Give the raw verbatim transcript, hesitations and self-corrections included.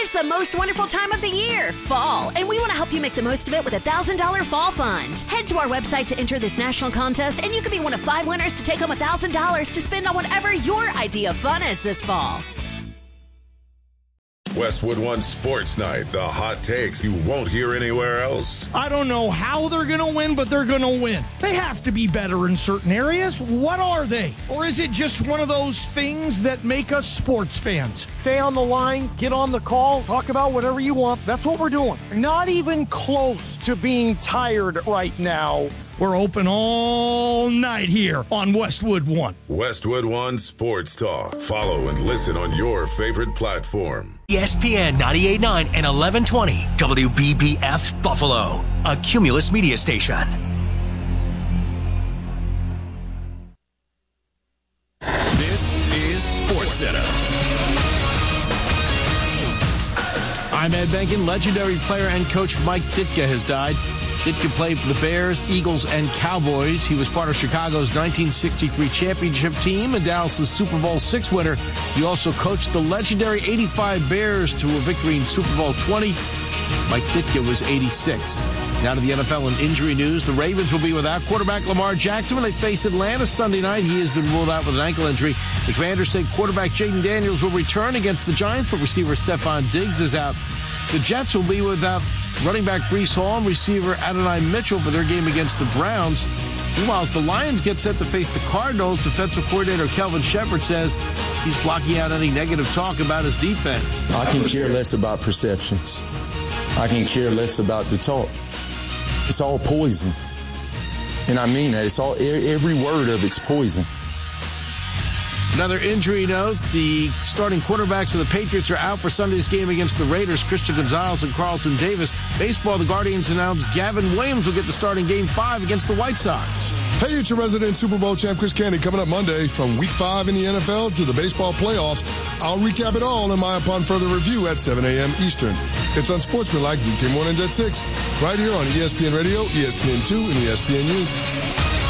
It's the most wonderful time of the year, fall, and we want to help you make the most of it with a one thousand dollars Fall Fund. Head to our website to enter this national contest, and you could be one of five winners to take home one thousand dollars to spend on whatever your idea of fun is this fall. Westwood One Sports Night, the hot takes you won't hear anywhere else. I don't know how they're going to win, but they're going to win. They have to be better in certain areas. What are they? Or is it just one of those things that make us sports fans? Stay on the line, get on the call, talk about whatever you want. That's what we're doing. Not even close to being tired right now. We're open all night here on Westwood One. Westwood One Sports Talk. Follow and listen on your favorite platform. E S P N ninety-eight point nine and eleven twenty W B B F Buffalo, a Cumulus media station. This is SportsCenter. I'm Ed Benkin. Legendary player and coach Mike Ditka has died. Ditka played for the Bears, Eagles, and Cowboys. He was part of Chicago's nineteen sixty-three championship team and Dallas' Super Bowl six winner. He also coached the legendary eighty-five Bears to a victory in Super Bowl twenty. Mike Ditka was eighty-six. Now to the N F L and injury news. The Ravens will be without quarterback Lamar Jackson when they face Atlanta Sunday night. He has been ruled out with an ankle injury. The Commanders say quarterback Jaden Daniels will return against the Giants, but receiver Stephon Diggs is out. The Jets will be without running back Breece Hall and receiver Adonai Mitchell for their game against the Browns. Meanwhile, as the Lions get set to face the Cardinals, defensive coordinator Kelvin Shepard says he's blocking out any negative talk about his defense. I can care less about perceptions. I can care less about the talk. It's all poison. And I mean that. It's all, every word of it's poison. Another injury note, the starting quarterbacks of the Patriots are out for Sunday's game against the Raiders, Christian Gonzalez and Carlton Davis. Baseball, the Guardians announced Gavin Williams will get the starting game five against the White Sox. Hey, it's your resident Super Bowl champ, Chris Candy, coming up Monday from week five in the N F L to the baseball playoffs. I'll recap it all in my Upon Further Review at seven a.m. Eastern. It's Unsportsmanlike weekday mornings at six, right here on E S P N Radio, E S P N two, and E S P N U.